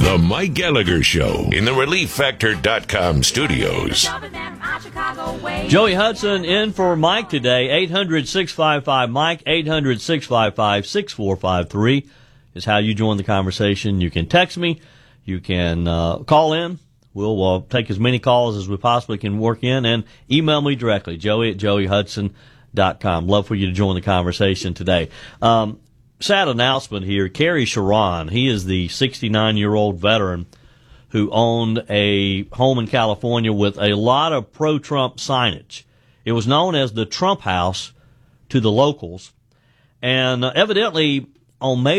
The Mike Gallagher Show in the ReliefFactor.com studios. Joey Hudson in for Mike today. 800-655-MIKE, 800-655-6453 is how you join the conversation. You can text me. You can call in. We'll take as many calls as we possibly can work in, and email me directly, joey@joeyhudson.com. Love for you to join the conversation today. Sad announcement here. Kerry Sharon, he is the 69-year-old veteran who owned a home in California with a lot of pro-Trump signage. It was known as the Trump House to the locals. And evidently, on May